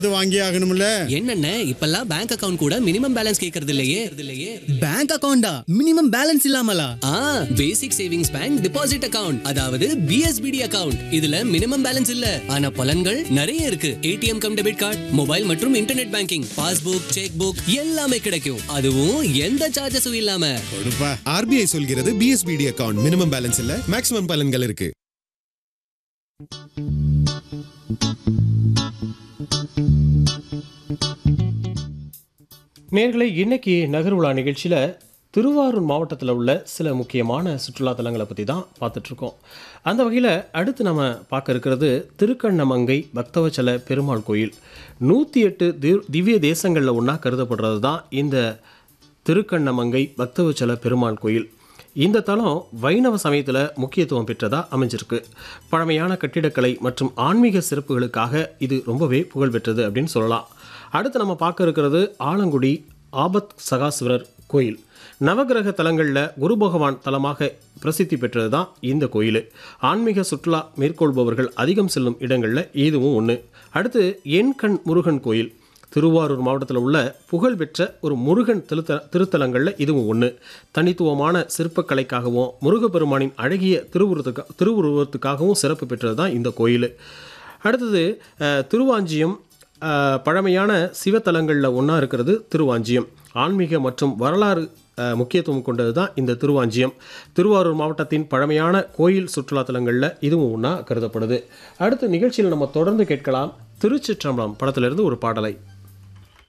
இது வாங்கி ஆகணும்ல. என்னென்ன இப்பெல்லாம் பேங்க் அக்கவுண்ட் கூட மினிமம் பேலன்ஸ் கேக்குறது இல்லையே. Bank அக்கவுண்டா minimum balance இல்லாமலா? பேசிக் சேவிங்ஸ் பேங்க் டிபாசிட் அக்கவுண்ட், அதாவது பிஎஸ்பிடி அக்கவுண்ட். இதுல மினிமம் பேலன்ஸ் இல்ல, ஆனா பலன்கள் நிறைய இருக்கு. ATM come debit card, mobile மற்றும் internet banking, passbook, check book எல்லாமே கிடைக்கும். அதுவும் எந்த சார்ஜஸும் இல்லாம. ஆர்பிஐ சொல்கிறது பிஎஸ்பிடி அக்கவுண்ட் மினிமம் பேலன்ஸ் இல்ல, மேக்ஸிமம் பலன்கள் இருக்கு. நேயர்களே, இன்னைக்கு நகர்வுலா நிகழ்ச்சியில் திருவாரூர் மாவட்டத்தில் உள்ள சில முக்கியமான சுற்றுலா தலங்களை பற்றி தான் பார்த்துட்ருக்கோம். அந்த வகையில் அடுத்து நம்ம பார்க்க இருக்கிறது திருக்கண்ணமங்கை பக்தவச்சல பெருமாள் கோயில். 108 திவ்ய தேசங்களில் ஒன்றா கருதப்படுறது தான் இந்த திருக்கண்ணமங்கை பக்தவச்சல பெருமாள் கோயில். இந்த தலம் வைணவ சமயத்தில் முக்கியத்துவம் பெற்றதாக அமைஞ்சிருக்கு. பழமையான கட்டிடக்கலை மற்றும் ஆன்மீக சிறப்புகளுக்காக இது ரொம்பவே புகழ்பெற்றது அப்படின்னு சொல்லலாம். அடுத்து நம்ம பார்க்க இருக்கிறது ஆலங்குடி ஆபத் சகாசுவரர் கோயில். நவகிரக தலங்களில் குரு பகவான் தலமாக பிரசித்தி பெற்றது தான் இந்த கோயில். ஆன்மீக சுற்றுலா மேற்கொள்பவர்கள் அதிகம் செல்லும் இடங்களில் இதுவும் ஒன்று. அடுத்து எண்கண் முருகன் கோயில். திருவாரூர் மாவட்டத்தில் உள்ள புகழ்பெற்ற ஒரு முருகன் திருத்தலங்களில் இதுவும் ஒன்று. தனித்துவமான சிற்பக்கலைக்காகவும் முருகப்பெருமானின் அழகிய திருவுருவத்துக்காகவும் சிறப்பு பெற்றது தான் இந்த கோயில். அடுத்தது திருவாஞ்சியம். பழமையான சிவத்தலங்களில் ஒன்றா இருக்கிறது திருவாஞ்சியம். ஆன்மீக மற்றும் வரலாறு முக்கியத்துவம் கொண்டது தான் இந்த திருவாஞ்சியம். திருவாரூர் மாவட்டத்தின் பழமையான கோயில் சுற்றுலா தலங்களில் இதுவும் ஒன்றா கருதப்படுது. அடுத்த நிகழ்ச்சியில் நம்ம தொடர்ந்து கேட்கலாம் திருச்சிற்றம்பலம் படத்திலிருந்து ஒரு பாடலை.